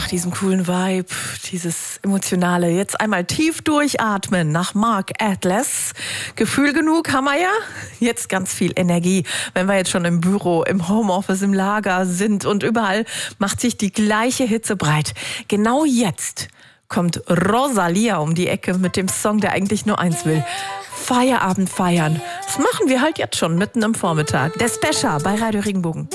nach diesem coolen Vibe, dieses Emotionale, jetzt einmal tief durchatmen nach Mark Atlas. Gefühl genug haben wir ja. Jetzt ganz viel Energie, wenn wir jetzt schon im Büro, im Homeoffice, im Lager sind und überall macht sich die gleiche Hitze breit. Genau jetzt kommt Rosalia um die Ecke mit dem Song, der eigentlich nur eins will: Feierabend feiern. Das machen wir halt jetzt schon mitten am Vormittag. Der Special bei Radio Regenbogen.